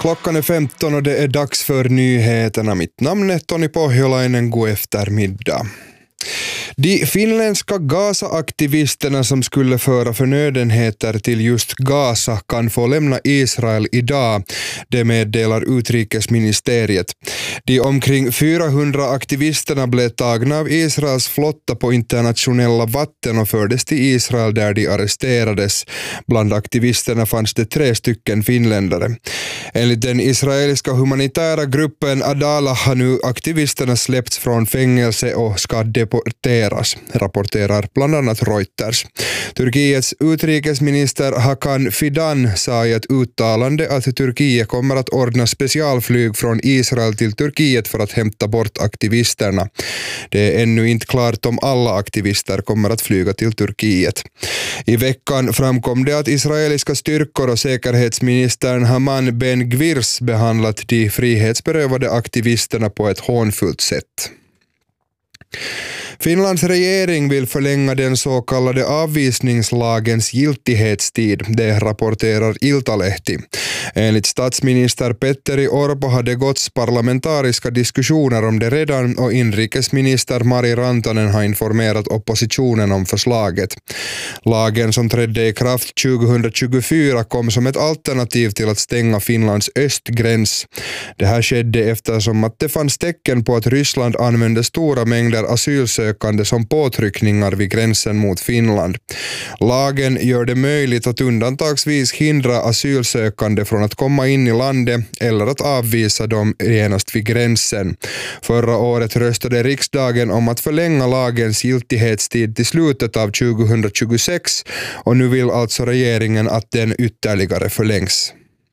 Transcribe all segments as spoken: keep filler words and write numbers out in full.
Klockan är femton och det är dags för nyheterna. Mitt namn är Toni Pohjolainen. God eftermiddag. De finländska Gaza-aktivisterna som skulle föra förnödenheter till just Gaza kan få lämna Israel idag, det meddelar utrikesministeriet. De omkring fyrahundra aktivisterna blev tagna av Israels flotta på internationella vatten och fördes till Israel där de arresterades. Bland aktivisterna fanns det tre stycken finländare. Enligt den israeliska humanitära gruppen Adala har nu aktivisterna släppts från fängelse och ska deporteras, rapporterar bland annat Reuters. Turkiets utrikesminister Hakan Fidan sa i ett uttalande att Turkiet kommer att ordna specialflyg från Israel till Turkiet för att hämta bort aktivisterna. Det är ännu inte klart om alla aktivister kommer att flyga till Turkiet. I veckan framkom det att israeliska styrkor och säkerhetsministern Haman Ben Gvirs behandlat de frihetsberövade aktivisterna på ett hånfullt sätt. Finlands regering vill förlänga den så kallade avvisningslagens giltighetstid, det rapporterar Iltalehti. Enligt statsminister Petteri Orpo hade gått parlamentariska diskussioner om det redan och inrikesminister Mari Rantanen har informerat oppositionen om förslaget. Lagen som trädde i kraft tjugohundratjugofyra kom som ett alternativ till att stänga Finlands östgräns. Det här skedde eftersom att det fanns tecken på att Ryssland använde stora mängder asylsökande som påtryckningar vid gränsen mot Finland. Lagen gör det möjligt att undantagsvis hindra asylsökande från att komma in i landet eller att avvisa dem genast vid gränsen. Förra året röstade riksdagen om att förlänga lagens giltighetstid till slutet av tjugohundratjugosex och nu vill alltså regeringen att den ytterligare förlängs.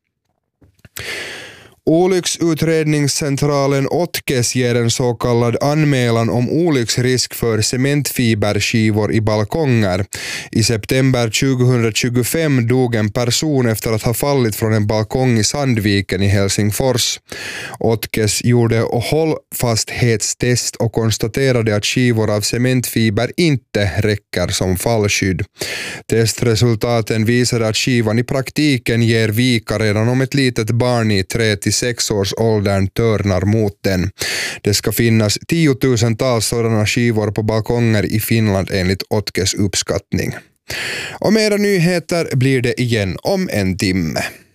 Olycksutredningscentralen Otkes ger en så kallad anmälan om olycksrisk för cementfiberskivor i balkonger. I september tjugohundratjugofem dog en person efter att ha fallit från en balkong i Sandviken i Helsingfors. Otkes gjorde hållfasthetstest och konstaterade att skivor av cementfiber inte räcker som fallskydd. Testresultaten visade att skivan i praktiken ger vika redan om ett litet barn i tre till sex års åldern törnar mot den. Det ska finnas tiotusentals sådana skivor på balkonger i Finland enligt Otkes uppskattning. Och mera nyheter blir det igen om en timme.